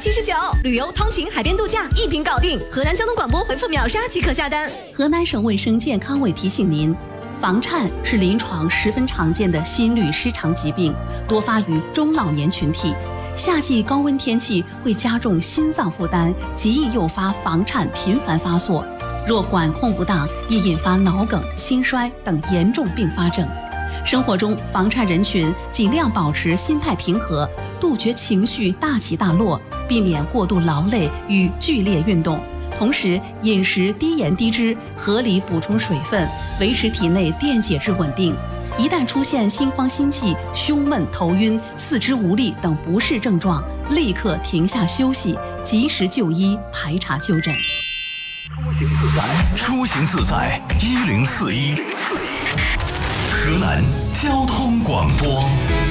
979，旅游、通勤、海边度假一瓶搞定。河南交通广播回复秒杀即可下单。 河南省卫生健康委提醒您，房颤是临床十分常见的心律失常疾病，多发于中老年群体。夏季高温天气会加重心脏负担，极易诱发房颤频繁发作。若管控不当，易引发脑梗、心衰等严重并发症。生活中，房颤人群尽量保持心态平和，杜绝情绪大起大落，避免过度劳累与剧烈运动。同时，饮食低盐低脂，合理补充水分，维持体内电解质稳定。一旦出现心慌心悸、胸闷、头晕、四肢无力等不适症状，立刻停下休息，及时就医，排查就诊。 出行自在1041，河南交通广播。